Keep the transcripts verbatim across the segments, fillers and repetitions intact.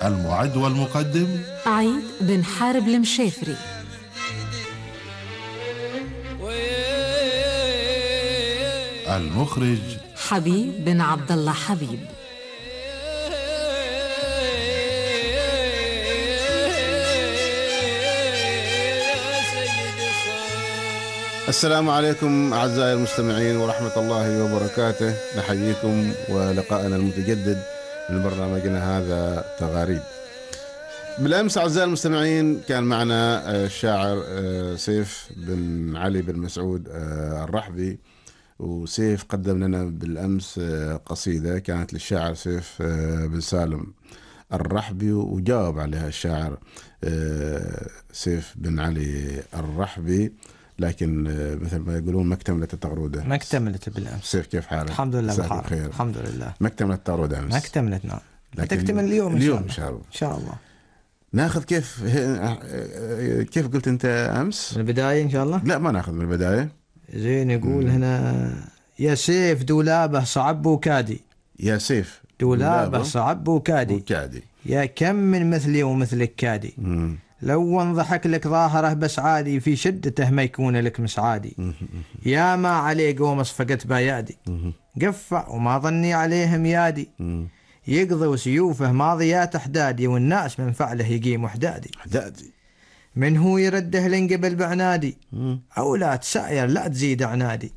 المعد والمقدم عيد بن حارب المشافري. المخرج حبيب بن عبد الله حبيب. السلام عليكم أعزائي المستمعين ورحمة الله وبركاته. نحييكم ولقائنا المتجدد من برنامجنا هذا تغاريد. بالأمس أعزائي المستمعين كان معنا الشاعر سيف بن علي بن مسعود الرحبي، وسيف قدم لنا بالأمس قصيدة كانت للشاعر سيف بن سالم الرحبي، وجاوب عليها الشاعر سيف بن علي الرحبي، لكن مثل ما يقولون ما اكتملت التغرودة. ما اكتملت بالأمس. سيف كيف حالك؟ الحمد لله بخير. الحمد لله. ما اكتملت التغرودة أمس. ما اكتملت، نعم. تكتمل اليوم اليوم إن شاء الله. إن شاء الله. ناخذ كيف كيف قلت أنت أمس؟ من البداية إن شاء الله. لا ما ناخذ من البداية. زين. يقول مم. هنا: يا سيف دولابه صعب وكادي. يا سيف دولابه صعب وكادي. وكادي. يا كم من مثلي ومثلك كادي. مم. لو انضحك لك ظاهره بس عادي، في شدته ما يكون لك مسعادي. يا ما عليه قوم صفقت بايادي، قفع وما ظني عليهم يادي. يقضي وسيوفه ماضيات احدادي، والناس من فعله يقيم وحدادي. حدادي من هو يرده لنقبل بعنادي، او لا تساير لا تزيد عنادي.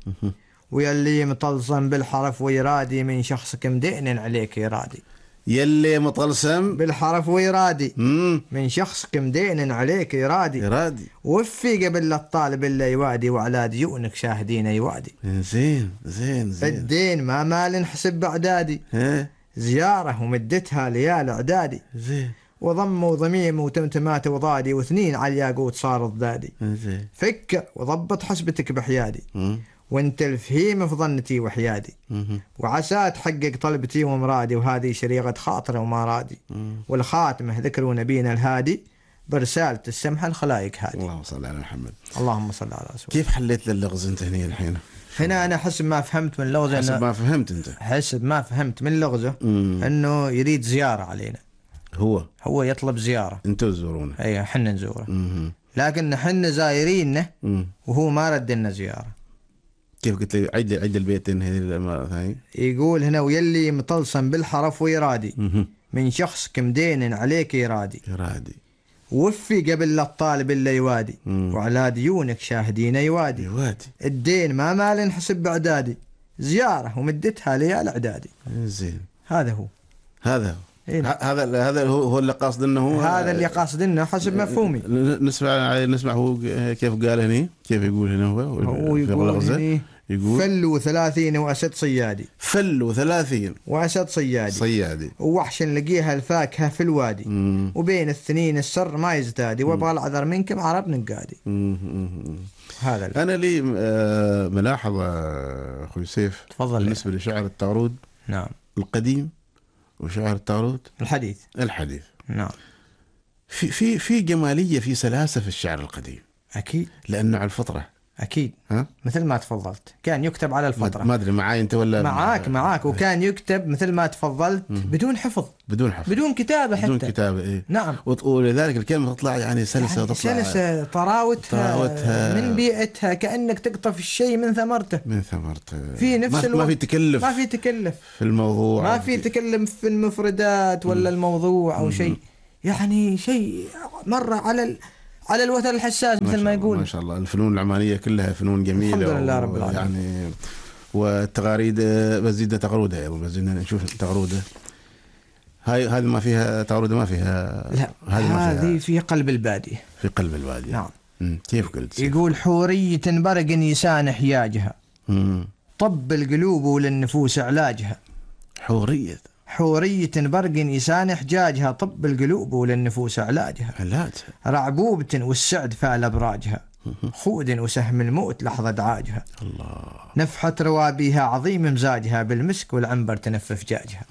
ويلي مطلصم بالحرف ويرادي، من شخصك مدين عليك يرادي. يلي مطلسم بالحرف ويرادي، مم. من شخصك مدين عليك يرادي. يرادي وفي قبل الطالب اللي يوادي، وعلى ديونك شاهدين يوادي. زين زين زين. الدين ما مال نحسب بعدادي، ها زيارة ومدتها ليال اعدادي. زين. وضم وضميم وتمتمات وضادي، واثنين على الياقوت صار الضادي. زين. فكر وضبط حسبتك بحيادي، مم. وانت الفهيم في ظنتي وحيادي. مم. وعسى تحقق طلبتي ومرادي، وهذه شريغة خاطر وما رادي. مم. والخاتمه ذكر نبينا الهادي، برسالة السمحة الخلائق هادي. اللهم صل على محمد. اللهم صل على رسول. كيف حليت للغز انت هنا الحين؟ هنا انا حسب ما فهمت من لغزه، حسب ما فهمت انت حسب ما فهمت من لغزه مم. انه يريد زيارة علينا. هو هو يطلب زيارة. انتوا تزورونه؟ اي حنا نزوره. مم. لكن حنا زايرينه مم. وهو ما رد لنا زيارة. كيف قلت لي؟ عيد عيد البيتين هذه مرة ثانية. يقول هنا: ويلي مطلسم بالحرف ويرادي، مم. من شخصك مدين عليك يرادي. يرادي. وفي قبل الطالب اللي يوادي، مم. وعلى ديونك شاهدين يوادي. يوادي. الدين ما مال نحسب بعدادي، زيارة ومدتها ليال اعدادي. زين. هذا هو. هذا إيه؟ هذا هذا هو هو اللي قاصد انه هذا اللي قاصد انه حسب مفهومي. نسمع نسمع هو كيف قال هنا، كيف يقول هنا هو. هو يقول هنا: يقول فلوا ثلاثين وأسد صيادي. فلوا ثلاثين وأسد صيادي. صيادي. ووحش لقيها الفاكهة في الوادي. مم. وبين الثنين السر ما يزدادي، وابغى العذر منكم عرب نقادي. هذا اللي. أنا لي ملاحظة أخوي سيف. تفضل. بالنسبة لشعر التغرود. نعم. القديم وشعر التغرود الحديث. الحديث. نعم. في في في جمالية، في سلاسة في الشعر القديم. أكيد. لأنه على الفطرة. أكيد. ها؟ مثل ما تفضلت كان يكتب على الفطرة. ما أدري معاي أنت ولا معاك معاك وكان يكتب مثل ما تفضلت بدون حفظ، بدون حفظ، بدون كتابة حتى. بدون كتابة. إيه؟ نعم. ولذلك الكلمة تطلع يعني سلسة، يعني تطلع سلسة، طراوتها, طراوتها من بيئتها، كأنك تقطف الشيء من ثمرته. من ثمرته. في نفس ما, الوقت ما في تكلف. ما في تكلف في الموضوع. ما في تكلم في المفردات ولا الموضوع أو شيء. يعني شيء مرة على ال... على الوتر الحساس مثل ما يقول. ما شاء الله. الفنون العمانية كلها فنون جميلة. الحمد لله رب العالمين. يعني والتغاريد بزيدنا تغرودة أيضا، بزيدنا نشوف تغرودة. هاي هذه ما فيها تغرودة، ما فيها. لا هذه في قلب البادية. في قلب البادية. نعم. مم. كيف قلت؟ يقول: حورية برق يسان حياجها، مم. طب القلوب وللنفوس علاجها. حورية حورية برق يسان حجاجها، طب القلوب وللنفوس علاجها. علاجها. رعبوبة والسعد فال أبراجها، خود وسهم الموت لحظة دعاجها. الله. نفحة روابيها عظيم مزاجها، بالمسك والعنبر تنفف جاجها.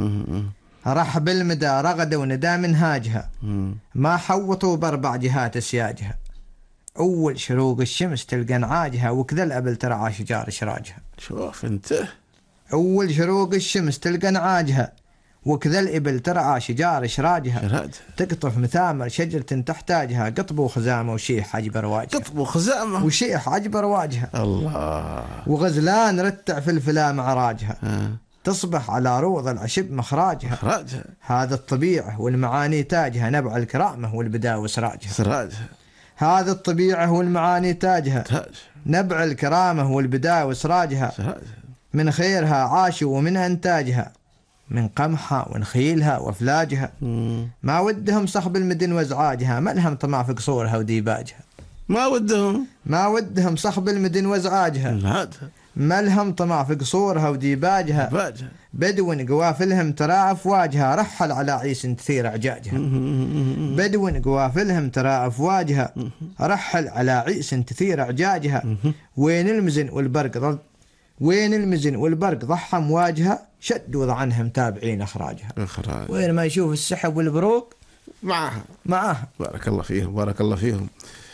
رحب المدى رغد وندى منهاجها، ما حوطوا باربع جهات سياجها. أول شروق الشمس تلقى نعاجها، وكذا الأبل ترعى شجار شراجها. شوف انت. أول شروق الشمس تلقى نعاجها، وكذا الإبل ترعى شجار شراجها، شراجها. تقطف مثامر شجرة تحتاجها، قطب وخزامة وشيح عجب رواجها، قطب وخزامة وشيح عجب رواجها. الله. وغزلان رتع في الفلا معراجها، آه. تصبح على روض العشب مخراجها. مخراجها. هذا الطبيعة والمعاني تاجها، نبع الكرامة والبداوة سراجها. سراجها. هذا الطبيعة والمعاني تاجها، تاج. نبع الكرامة والبداوة سراجها. سراجها. من خيرها عاشوا ومن أنتاجها، من قمحها ونخيلها وفلاجها. مم. ما ودهم صخب المدن وازعاجها، ما لهم طمع في قصورها وديباجها. ما ودهم ما ودهم صخب المدن وازعاجها، هذا ما لهم طمع في قصورها وديباجها. باجها. بدو قوافلهم ترى أفواجها، رحل على عيس تثير أعجاجها. بدو قوافلهم ترى أفواجها، رحل على عيس تثير أعجاجها. وين المزن والبرق ضل وين المزن والبرق ضحى مواجهها، شدوا عنهم تابعين أخراجها. إخراج. وين ما يشوف السحب والبروق معها معها. بارك الله فيهم بارك الله فيهم.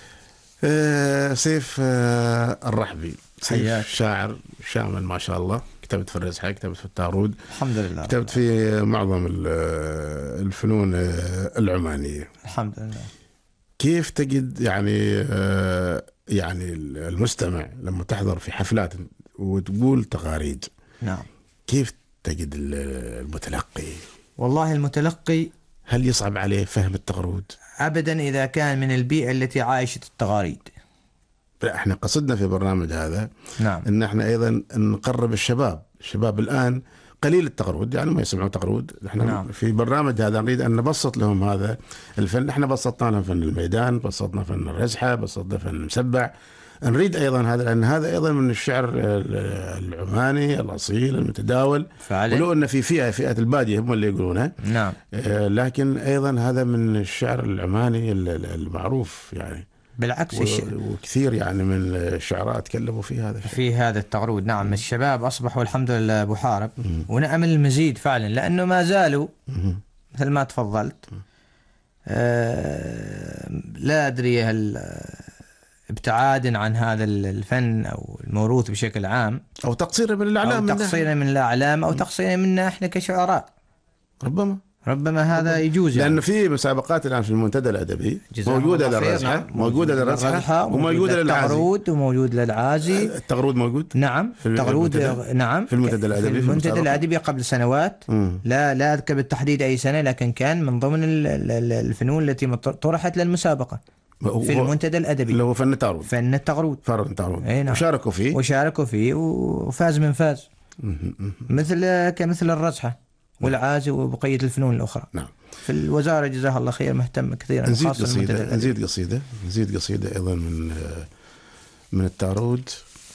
آه سيف آه الرحبي، حياك. سيف شاعر شامل ما شاء الله، كتبت في الرزحة، كتبت في التارود، الحمد لله، كتبت في معظم ال- الفنون العمانية. الحمد لله. كيف تجد يعني آه يعني المستمع لما تحضر في حفلات وتقول تغاريد، نعم، كيف تجد المتلقي؟ والله المتلقي هل يصعب عليه فهم التغرود؟ أبدا إذا كان من البيئة التي عايشت التغاريد. لا، احنا قصدنا في برنامج هذا نعم، ان احنا ايضا نقرب الشباب. الشباب الان قليل التغرود، يعني ما يسمعوا تغرود. احنا نعم. في برنامج هذا نريد ان نبسط لهم هذا الفن. احنا بسطنا لهم فن الميدان، بسطنا فن الرزحة، بسطنا فن المسبع. نريد ايضا هذا، لان هذا ايضا من الشعر العماني الاصيل المتداول فعلا. ولو ان في فئه فئه الباديه هم اللي يقولونها، نعم، آه، لكن ايضا هذا من الشعر العماني المعروف يعني. بالعكس و- الش... وكثير يعني من الشعراء تكلموا في هذا الشيء. في هذا التغرود. نعم، الشباب أصبحوا الحمد لله أبو حارب، ونأمل المزيد فعلا، لأنه ما زالوا مثل ما تفضلت. آه لا أدري هل ابتعادا عن هذا الفن أو الموروث بشكل عام، او تقصير من الاعلام، أو تقصيرا من الأعلام، أو تقصيرا منا إحنا كشعراء. ربما ربما هذا يجوز يعني. لأن في مسابقات الآن في المنتدى الأدبي جزاهم موجودة الله خير. للرزحة، نعم. موجودة للرزحة، وموجودة للعازي. للتغرود، وموجود للعازي. التغرود موجود. نعم، في التغرود. المنتدى؟ نعم، في المنتدى الأدبي، في في المنتدى المسابقة؟ الأدبي قبل سنوات. مم. لا لا أذكر بالتحديد أي سنة، لكن كان من ضمن ال- ال- الفنون التي مط- طرحت للمسابقة هو- في المنتدى الأدبي، اللي هو فن التغرود. فن التغرود. فن التغرود. أي نعم. وشاركوا فيه. وشاركوا فيه وفاز من فاز، مثل كمثل الرزحة والعازي وبقية الفنون الأخرى. نعم. في الوزارة جزاها الله خير مهتمة كثيرا، نزيد خاصة المنتدى قصيدة الأدبي. نزيد قصيدة نزيد قصيدة أيضا من من التارود.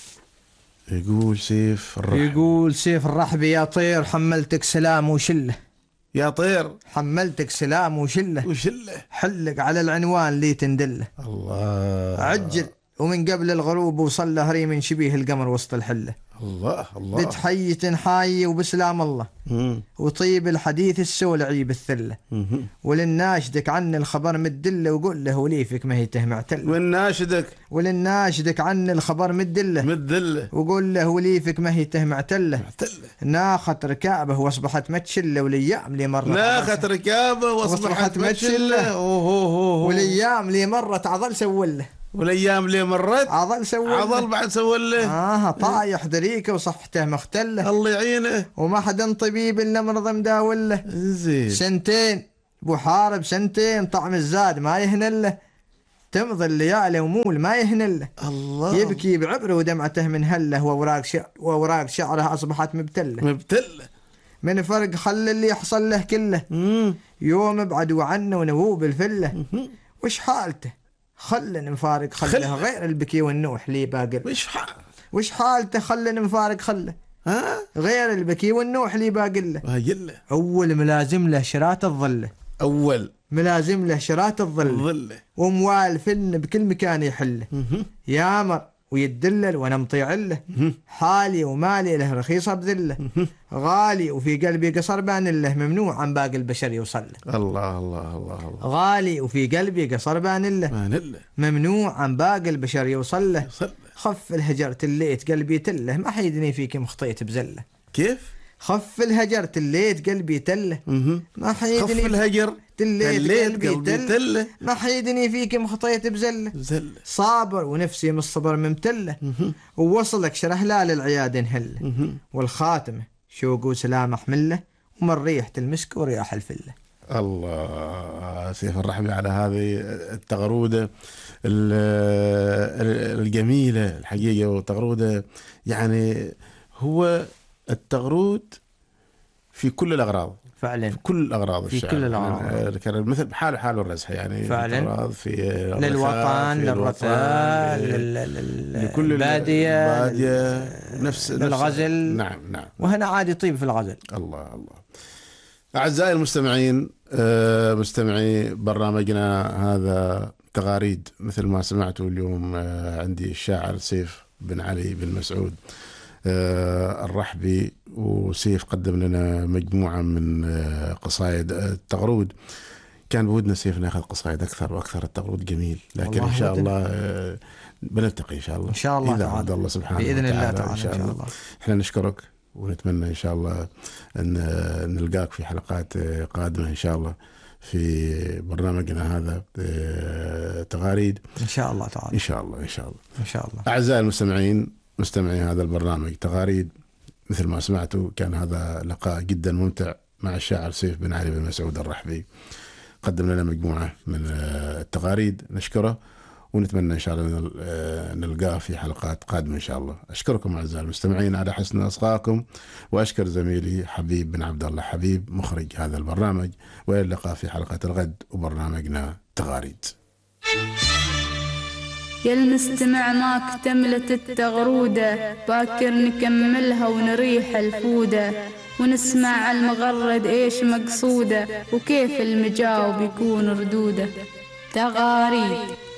يقول سيف الرحب. يقول سيف الرحبي: يا طير حملتك سلام وشله، يا طير حملتك سلام وشله، وشله، حلق على العنوان لي تندله، الله عجل ومن قبل الغروب وصل هريم شبيه القمر وسط الحله، الله الله. بتحية حاي وبسلام الله، مم. وطيب الحديث السولعي بالثله، مم. وللناشدك عن الخبر مدله، وقول له وليفك ما هي تهمعتله، والناشدك وللناشدك عن الخبر مدله، مدله، وقول له وليفك ما هي تهمعتله، معتله، ناخت ركابه واصبحت متشله، والايام لي مرت ناخت ركابه واصبحت متشله، أوه. والايام لي مرت عضل سوله، والايام اللي مرت عضل سوله، عضل بعد سوله. اه طايح دريكه وصحته مختله، الله يعينه. وما حدا طبيب الا مرض مداوله، زين. سنتين بو حارب، سنتين طعم الزاد ما يهنله، تمضي الليالي ومول ما يهنله، الله. يبكي بعبره ودمعته من هله، واوراق شع... واوراق شعره اصبحت مبتله، مبتله من فرق خل اللي يحصل له كله، مم. يوم بعدوا عنه ونووب الفله، وش حالته خلنا نفارق خله، خله. غير البكي والنوح لي باقل، وش حال؟ وش حالته خلنا نفارق خله، ها؟ غير البكي والنوح لي باقل. هايله. اول ملازم له شرات الظله، اول ملازم له شرات الظله، ظله. وموال فن بكل مكان يحله، يامر ويدلل وانا مطيع له، حالي ومالي له رخيصه بذله، غالي وفي قلبي قصر بان له، ممنوع عن باقي البشر يوصل له، الله الله الله الله. غالي وفي قلبي قصر بان له، ما نله. ممنوع عن باقي البشر يوصل له، صل. خف الهجر تليت قلبي تله، ما حيدني فيك مخطيت بزله، كيف؟ خف الهجر تليت قلبي تله، ما حيدني خف الهجر تليت, تليت قلبي, قلبي تله, تله، ما حيدني فيك مخطيت بزله، زل صابر ونفسي من الصبر ممتله، ووصلك شرح لا للعياد نهله، والخاتمه شوق وسلام احمله، ومن ريحه المسك ورياح الفله. الله سيف الرحبي على هذه التغرودة الجميلة الحقيقة، وتغرودة يعني هو التغرود في كل الأغراض فعلا، في كل الأغراض في الشعر. كل الأغراض كان مثل بحال حال الرزح يعني فعلا، في للوطن للرثاء لكل البادية البادية نفس للغزل. نعم نعم، وهنا عاد يطيب في الغزل. الله الله. أعزائي المستمعين، مستمعي برنامجنا هذا تغاريد، مثل ما سمعتوا اليوم عندي الشاعر سيف بن علي بن مسعود الرحبي، وسيف قدم لنا مجموعة من قصائد التغرود. كان بودنا سيف ناخذ قصائد أكثر وأكثر، التغرود جميل، لكن إن شاء الله بنلتقي إن شاء الله، إن شاء الله إذا تعالى الله سبحانه بإذن وتعالى الله تعالى إن شاء الله. إحنا نشكرك ونتمنى إن شاء الله أن نلقاك في حلقات قادمة إن شاء الله في برنامجنا هذا تغاريد إن شاء الله تعالى، إن شاء الله إن شاء الله إن شاء الله. أعزائي المستمعين، مستمعي هذا البرنامج تغاريد، مثل ما سمعتوا كان هذا لقاء جدا ممتع مع الشاعر سيف بن علي بن مسعود الرحبي، قدم لنا مجموعة من التغاريد، نشكره ونتمنى إن شاء الله نلقاه في حلقات قادمة إن شاء الله. أشكركم أعزائي المستمعين على حسن إصغائكم، وأشكر زميلي حبيب بن عبد الله حبيب مخرج هذا البرنامج، وإلى اللقاء في حلقة الغد وبرنامجنا تغاريد. يا المستمع ما اكتملت التغرودة، باكر نكملها ونريح الفودة، ونسمع المغرد ايش مقصوده، وكيف المجاوب يكون ردوده. تغاريد.